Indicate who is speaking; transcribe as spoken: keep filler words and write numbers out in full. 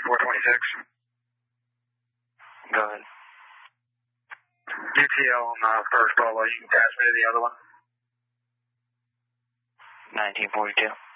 Speaker 1: four twenty-six.
Speaker 2: Go ahead.
Speaker 1: U T L on the first Bravo. You can pass me to the other one.
Speaker 2: nineteen forty-two.